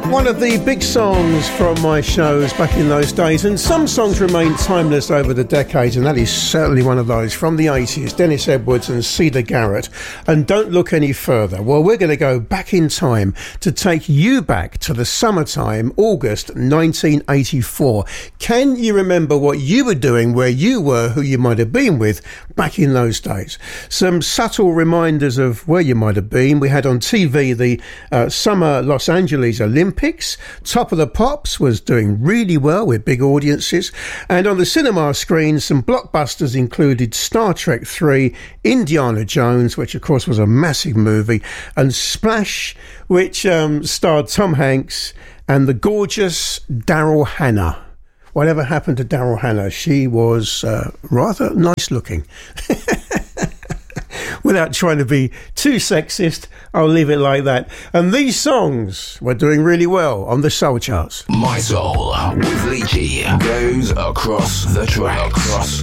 One of the big songs from my shows back in those days, and some songs remain timeless over the decades, and that is certainly one of those from the 80s, Dennis Edwards and Cedar Garrett. And don't look any further. Well, we're going to go back in time to take you back to the summertime, August 1984. Can you remember what you were doing, where you were, who you might have been with back in those days? Some subtle reminders of where you might have been. We had on TV the Summer Los Angeles Olympics. Top of the Pops was doing really well with big audiences, and on the cinema screen some blockbusters included Star Trek 3, Indiana Jones, which of course was a massive movie, and Splash, which starred Tom Hanks and the gorgeous Daryl Hannah. Whatever happened to Daryl Hannah? She was rather nice looking. Without trying to be too sexist, I'll leave it like that. And these songs were doing really well on the soul charts. My Soul with Leachy goes across the tracks.